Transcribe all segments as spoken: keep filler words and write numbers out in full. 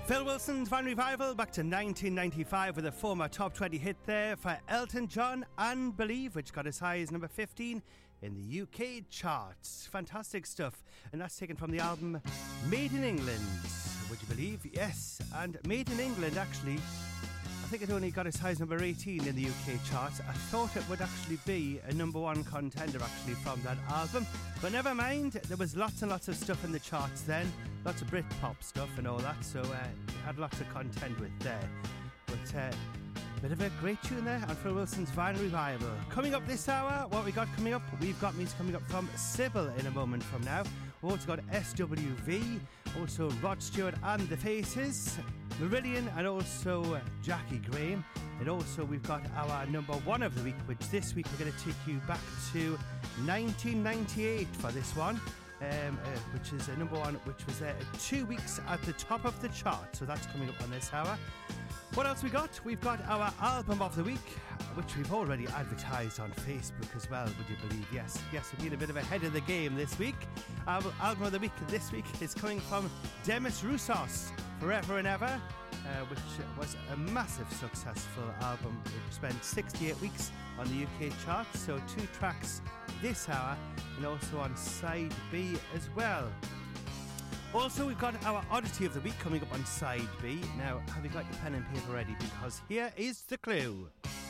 Phil Wilson's Van Revival back to nineteen ninety-five with a former top twenty hit there for Elton John and Believe, which got as high as number fifteen in the U K charts. Fantastic stuff. And that's taken from the album Made in England. Would you believe? Yes. And Made in England, actually, I think it only got as high as number eighteen in the U K charts. I thought it would actually be a number one contender actually from that album. But never mind, there was lots and lots of stuff in the charts then. Lots of Britpop stuff and all that, so uh, you had lots to contend with there. But uh, bit of a great tune there on Phil Wilson's Van Revival. Coming up this hour, what we got coming up? We've got music coming up from Sybil in a moment from now. We've also got S W V, also Rod Stewart and The Faces, Marillion and also Jackie Graham. And also we've got our number one of the week, which this week we're going to take you back to nineteen ninety-eight for this one. Um, uh, which is a number one, which was uh, two weeks at the top of the chart. So that's coming up on this hour. What else we got? We've got our album of the week, which we've already advertised on Facebook as well, would you believe? Yes, yes, we've been a bit of ahead of the game this week. Our album of the week this week is coming from Demis Roussos, Forever and Ever, uh, which was a massive successful album. It spent sixty-eight weeks on the U K charts, so two tracks this hour, and also on side B as well. Also, we've got our oddity of the week coming up on side B. Now, have you got your pen and paper ready? Because here is the clue.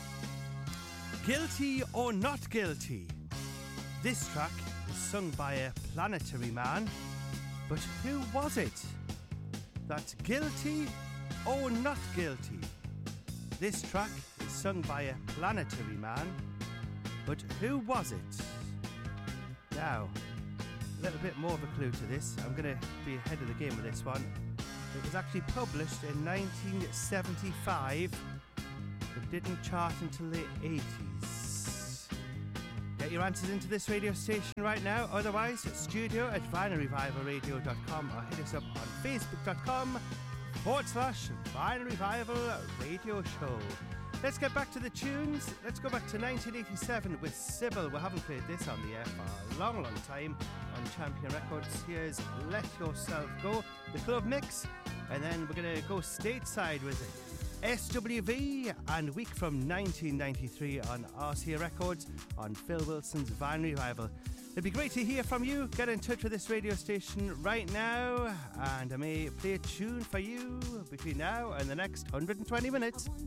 Guilty or not guilty? This track is sung by a planetary man, but who was it? That's guilty or not guilty? This track is sung by a planetary man, but who was it? Now, a little bit more of a clue to this. I'm going to be ahead of the game with this one. It was actually published in nineteen seventy-five, but didn't chart until the eighties. Get your answers into this radio station right now. Otherwise, studio at vinyl revival radio dot com or hit us up on facebook.com forward slash vinyl revival radio show. Let's get back to the tunes. Let's go back to nineteen eighty-seven with Sybil. We haven't played this on the air for a long, long time on Champion Records. Here's Let Yourself Go, the club mix. And then we're going to go stateside with S W V and Week from nineteen ninety-three on R C A Records on Phil Wilson's Van Revival. It'd be great to hear from you. Get in touch with this radio station right now, and I may play a tune for you between now and the next one hundred twenty minutes.